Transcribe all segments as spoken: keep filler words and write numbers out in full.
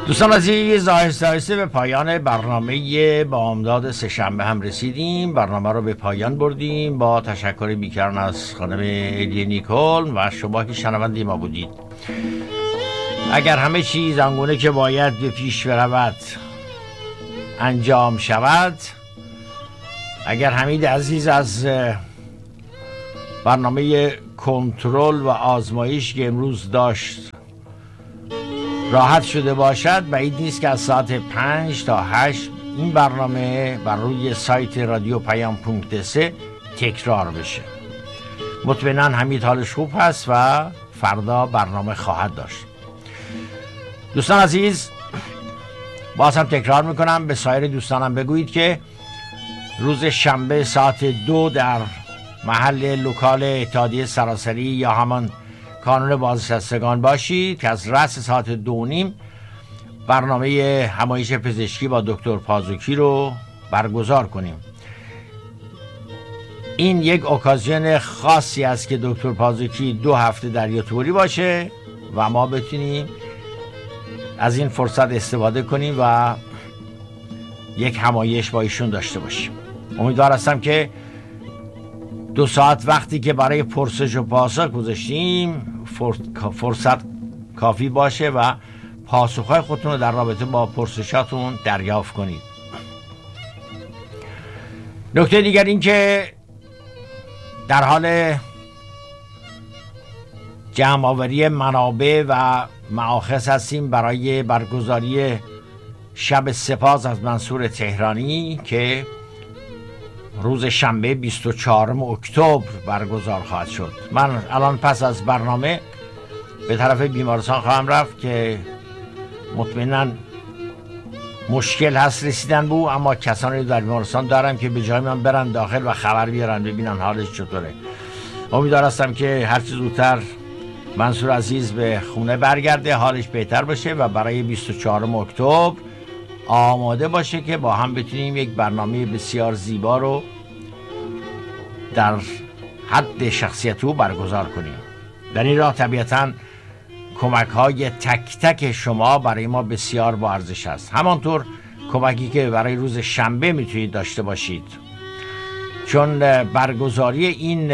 دوستان عزیز، آهسته آهسته به پایان برنامه بامداد سه‌شنبه هم رسیدیم. برنامه رو به پایان بردیم با تشکر بیکران از خانم الیه نیکول و شما که شنونده ما بودید. اگر همه چیز آنگونه که باید به پیش برود انجام شود، اگر حمید عزیز از برنامه کنترل و آزمایش که امروز داشت راحت شده باشد، بعید نیست که از ساعت پنج تا هشت این برنامه بر روی سایت رادیو پیام پونکت سه تکرار بشه. مطمئنا حمید حالش خوب هست و فردا برنامه خواهد داشت. دوستان عزیز، باز هم تکرار میکنم، به سایر دوستانم بگویید که روز شنبه ساعت دو در محل لوکال اتحادیه سراسری یا همان کانون بازنشستگان باشید که از رأس ساعت دو نیم برنامه همایش پزشکی با دکتر پازوکی رو برگزار کنیم. این یک اوکازیون خاصی است که دکتر پازوکی دو هفته در یوتیوبی باشه و ما بتونیم از این فرصت استفاده کنیم و یک همایش با ایشون داشته باشیم. امیدوار هستم که دو ساعت وقتی که برای پرسش و پاسخ گذاشتیم فرصت کافی باشه و پاسخهای خودتون رو در رابطه با پرسشاتون دریافت کنید. نکته دیگر این که در حال جمع آوری منابع و مآخذ هستیم برای برگزاری شب سپاس از منصور تهرانی که روز شنبه بیست و چهارم اکتبر برگزار خواهد شد. من الان پس از برنامه به طرف بیمارستان خواهم رفت که مطمئناً مشکل هست رسیدن به او، اما کسانی در بیمارستان دارم که به جای من برن داخل و خبر بیارن ببینن حالش چطوره. امیدوار هستم که هر چه زودتر منصور عزیز به خونه برگرده، حالش بهتر باشه و برای بیست و چهارم اکتبر آماده باشه که با هم بتونیم یک برنامه بسیار زیبا رو در حد شخصیت او برگزار کنیم. در این راه طبیعتاً کمک های تک تک شما برای ما بسیار با ارزش است، همانطور کمکی که برای روز شنبه میتونید داشته باشید، چون برگزاری این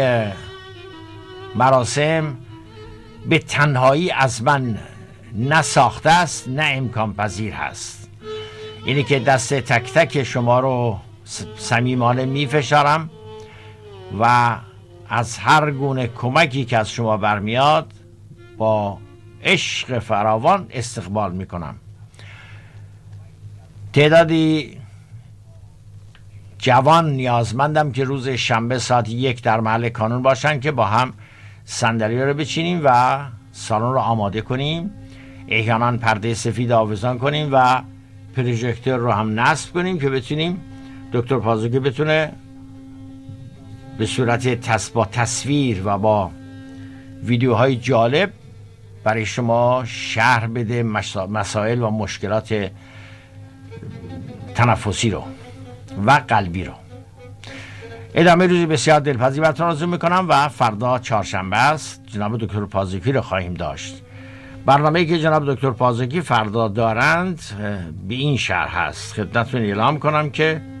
مراسم به تنهایی از من نه ساخته است نه امکان پذیر هست. اینی که دست تک تک شما رو صمیمانه میفشارم و از هر گونه کمکی که از شما برمیاد با عشق فراوان استقبال میکنم. تعدادی جوان نیازمندم که روز شنبه ساعت یک در محل کانون باشن که با هم صندلی رو بچینیم و سالن رو آماده کنیم، احیانا پرده سفید آویزان کنیم و پروژکتور رو هم نصب کنیم که بتونیم دکتر پازوکی بتونه به صورت تص... با تصویر و با ویدیوهای جالب برای شما شرح بده مسائل و مشکلات تنفسی رو و قلبی رو. ادامه روزی بسیار دلپذیر براتون آرزو میکنم و فردا چهارشنبه است، جناب دکتر پازوکی رو خواهیم داشت. برنامه‌ای که جناب دکتر پازوکی فردا دارند به این شرح هست. خدمتتون اعلام کنم که